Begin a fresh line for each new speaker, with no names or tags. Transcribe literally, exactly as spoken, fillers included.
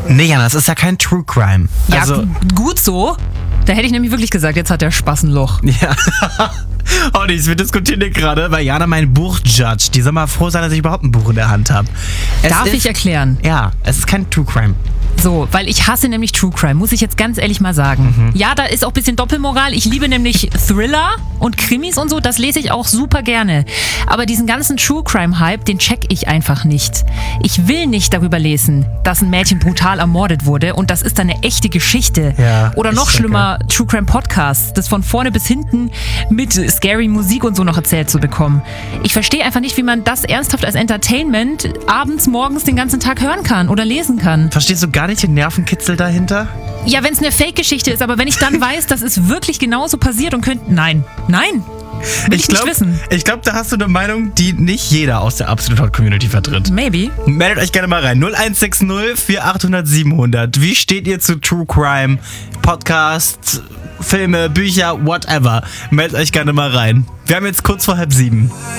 Nee, Jana, das ist ja kein True Crime.
Ja,
Also,
gu- gut so. Da hätte ich nämlich wirklich gesagt, jetzt hat der Spaß ein Loch.
ja. Oh, nichts, wir diskutieren hier gerade, weil Jana mein Buch judgt. Die soll mal froh sein, dass ich überhaupt ein Buch in der Hand habe.
Darf ich erklären?
Ja, es ist kein True Crime.
So, weil ich hasse nämlich True Crime, muss ich jetzt ganz ehrlich mal sagen.
Mhm.
Ja, da ist auch ein bisschen Doppelmoral. Ich liebe nämlich Thriller und Krimis und so, das lese ich auch super gerne. Aber diesen ganzen True Crime-Hype, den check ich einfach nicht. Ich will nicht darüber lesen, dass ein Mädchen brutal ermordet wurde und das ist dann eine echte Geschichte.
Ja,
Oder noch
ich
schlimmer, True Crime Podcasts, das von vorne bis hinten mit scary Musik und so noch erzählt zu bekommen. Ich verstehe einfach nicht, wie man das ernsthaft als Entertainment abends, morgens den ganzen Tag hören kann oder lesen kann.
Verstehst du gar nicht den Nervenkitzel dahinter?
Ja, wenn es eine Fake-Geschichte ist, aber wenn ich dann weiß, dass es wirklich genauso passiert und könnte... Nein, nein, will ich,
glaub,
nicht wissen.
Ich glaube, da hast du eine Meinung, die nicht jeder aus der Absolute Hot Community vertritt.
Maybe.
Meldet euch gerne mal rein. null eins sechs null vier acht null null sieben null null. Wie steht ihr zu True Crime, Podcasts, Filme, Bücher, whatever? Meldet euch gerne mal rein. Wir haben jetzt kurz vor halb sieben.